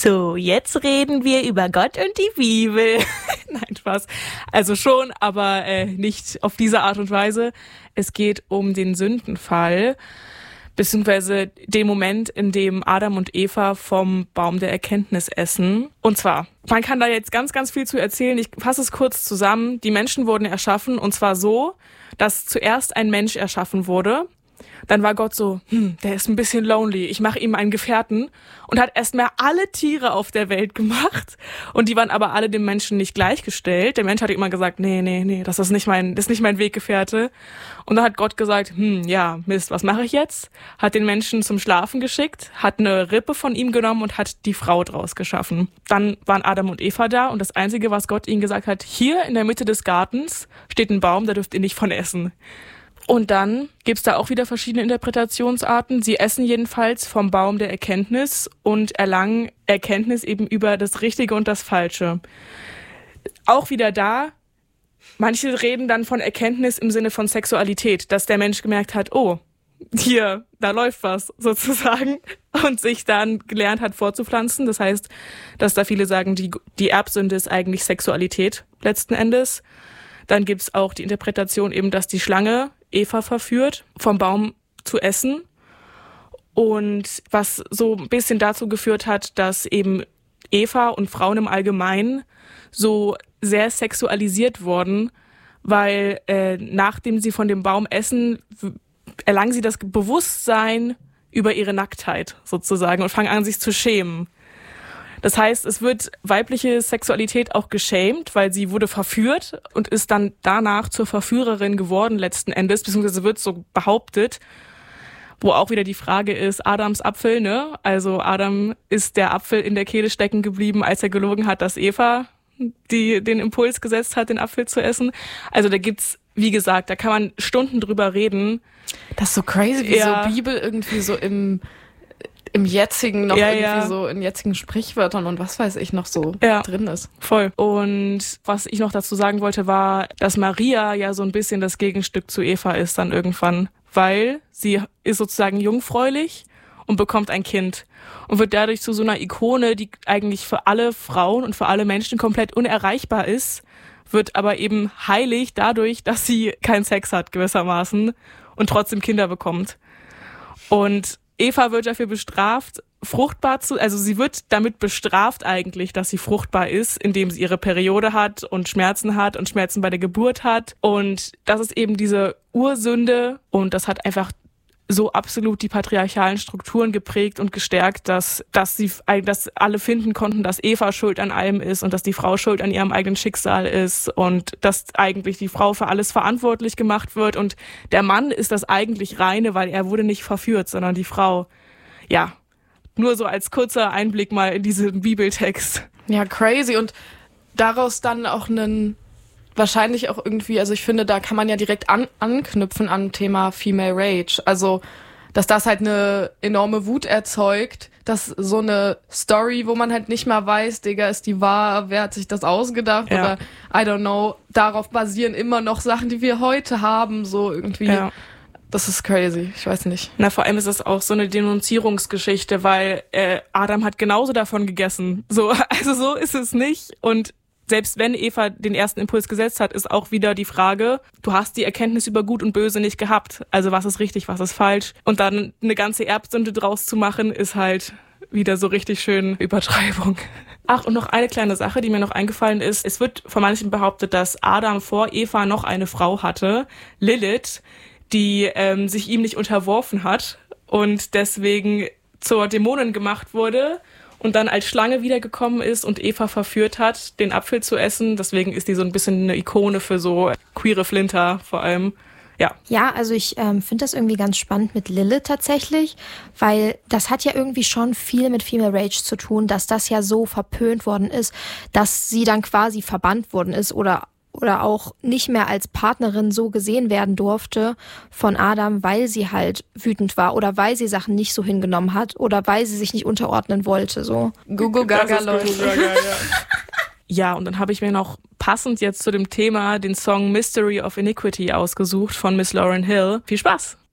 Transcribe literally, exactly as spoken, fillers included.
So, jetzt reden wir über Gott und die Bibel. Nein, Spaß. Also schon, aber äh, nicht auf diese Art und Weise. Es geht um den Sündenfall, beziehungsweise den Moment, in dem Adam und Eva vom Baum der Erkenntnis essen. Und zwar, man kann da jetzt ganz, ganz viel zu erzählen. Ich fasse es kurz zusammen. Die Menschen wurden erschaffen, und zwar so, dass zuerst ein Mensch erschaffen wurde. Dann war Gott so, hm, der ist ein bisschen lonely, ich mache ihm einen Gefährten, und hat erstmal alle Tiere auf der Welt gemacht, und die waren aber alle dem Menschen nicht gleichgestellt. Der Mensch hatte immer gesagt, nee, nee, nee, das ist nicht mein, das ist nicht mein Weggefährte. Und dann hat Gott gesagt, hm, ja, Mist, was mache ich jetzt? Hat den Menschen zum Schlafen geschickt, hat eine Rippe von ihm genommen und hat die Frau draus geschaffen. Dann waren Adam und Eva da, und das Einzige, was Gott ihnen gesagt hat, hier in der Mitte des Gartens steht ein Baum, da dürft ihr nicht von essen. Und dann gibt's da auch wieder verschiedene Interpretationsarten. Sie essen jedenfalls vom Baum der Erkenntnis und erlangen Erkenntnis eben über das Richtige und das Falsche. Auch wieder da, manche reden dann von Erkenntnis im Sinne von Sexualität, dass der Mensch gemerkt hat, oh, hier, da läuft was sozusagen, und sich dann gelernt hat vorzupflanzen. Das heißt, dass da viele sagen, die, die Erbsünde ist eigentlich Sexualität letzten Endes. Dann gibt's auch die Interpretation eben, dass die Schlange Eva verführt, vom Baum zu essen. Und was so ein bisschen dazu geführt hat, dass eben Eva und Frauen im Allgemeinen so sehr sexualisiert wurden, weil äh, nachdem sie von dem Baum essen, erlangen sie das Bewusstsein über ihre Nacktheit sozusagen und fangen an, sich zu schämen. Das heißt, es wird weibliche Sexualität auch geschämt, weil sie wurde verführt und ist dann danach zur Verführerin geworden letzten Endes, beziehungsweise wird so behauptet, wo auch wieder die Frage ist, Adams Apfel, ne? Also Adam ist der Apfel in der Kehle stecken geblieben, als er gelogen hat, dass Eva die den Impuls gesetzt hat, den Apfel zu essen. Also da gibt's, wie gesagt, da kann man Stunden drüber reden. Das ist so crazy, wie ja. so Bibel irgendwie so im im jetzigen noch ja, irgendwie ja. so in jetzigen Sprichwörtern und was weiß ich noch so ja, drin ist. Voll. Und was ich noch dazu sagen wollte, war, dass Maria ja so ein bisschen das Gegenstück zu Eva ist dann irgendwann, weil sie ist sozusagen jungfräulich und bekommt ein Kind und wird dadurch zu so einer Ikone, die eigentlich für alle Frauen und für alle Menschen komplett unerreichbar ist, wird aber eben heilig dadurch, dass sie keinen Sex hat gewissermaßen und trotzdem Kinder bekommt. Und Eva wird dafür bestraft, fruchtbar zu, also sie wird damit bestraft eigentlich, dass sie fruchtbar ist, indem sie ihre Periode hat und Schmerzen hat und Schmerzen bei der Geburt hat. Und das ist eben diese Ursünde, und das hat einfach so absolut die patriarchalen Strukturen geprägt und gestärkt, dass, dass sie, dass alle finden konnten, dass Eva schuld an allem ist und dass die Frau schuld an ihrem eigenen Schicksal ist und dass eigentlich die Frau für alles verantwortlich gemacht wird, und der Mann ist das eigentlich Reine, weil er wurde nicht verführt, sondern die Frau. Ja, nur so als kurzer Einblick mal in diesen Bibeltext. Ja, crazy, und daraus dann auch einen wahrscheinlich auch irgendwie, also ich finde, da kann man ja direkt an, anknüpfen am Thema Female Rage. Also, dass das halt eine enorme Wut erzeugt, dass so eine Story, wo man halt nicht mal weiß, Digga, ist die wahr, wer hat sich das ausgedacht, ja. oder I don't know, darauf basieren immer noch Sachen, die wir heute haben, so irgendwie. Ja. Das ist crazy, ich weiß nicht. Na, vor allem ist es auch so eine Denunzierungsgeschichte, weil äh, Adam hat genauso davon gegessen. So, also so ist es nicht, und selbst wenn Eva den ersten Impuls gesetzt hat, ist auch wieder die Frage, du hast die Erkenntnis über Gut und Böse nicht gehabt. Also was ist richtig, was ist falsch? Und dann eine ganze Erbsünde draus zu machen, ist halt wieder so richtig schön Übertreibung. Ach, und noch eine kleine Sache, die mir noch eingefallen ist. Es wird von manchen behauptet, dass Adam vor Eva noch eine Frau hatte, Lilith, die ähm, sich ihm nicht unterworfen hat und deswegen zur Dämonin gemacht wurde und dann als Schlange wiedergekommen ist und Eva verführt hat, den Apfel zu essen. Deswegen ist die so ein bisschen eine Ikone für so queere Flinter vor allem. Ja. Ja, also ich ähm, finde das irgendwie ganz spannend mit Lilith tatsächlich, weil das hat ja irgendwie schon viel mit Female Rage zu tun, dass das ja so verpönt worden ist, dass sie dann quasi verbannt worden ist oder oder auch nicht mehr als Partnerin so gesehen werden durfte von Adam, weil sie halt wütend war oder weil sie Sachen nicht so hingenommen hat oder weil sie sich nicht unterordnen wollte. So. Gugu Gaga, Leute. Ja, und dann habe ich mir noch passend jetzt zu dem Thema den Song Mystery of Iniquity ausgesucht von Miss Lauryn Hill. Viel Spaß!